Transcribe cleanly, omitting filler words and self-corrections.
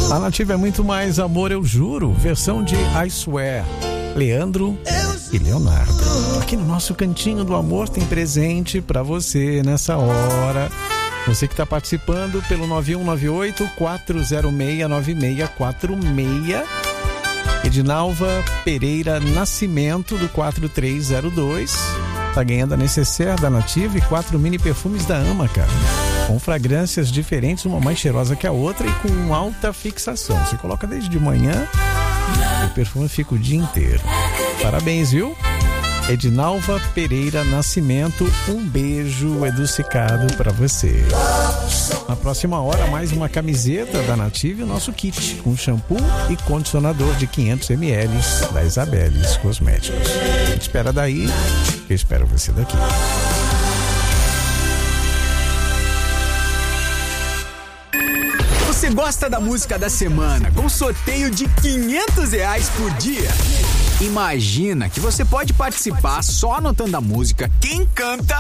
A Nativa é muito mais amor, eu juro. Versão de I Swear, Leandro e Leonardo. Aqui no nosso Cantinho do Amor tem presente pra você nessa hora. Você que está participando pelo 9198-406-9646. Edinalva Pereira Nascimento, do 4302. Tá ganhando a necessaire da Nativa e 4 mini perfumes da Ama, cara. Com fragrâncias diferentes, uma mais cheirosa que a outra e com alta fixação. Você coloca desde de manhã e o perfume fica o dia inteiro. Parabéns, viu? Edinalva Pereira Nascimento, um beijo adocicado para você. Na próxima hora, mais uma camiseta da Nativa e o nosso kit com shampoo e condicionador de 500 ml da Isabeles Cosméticos. A gente espera daí, eu espero você daqui. Você gosta da música da semana com sorteio de R$500 por dia? Imagina que você pode participar só anotando a música, quem canta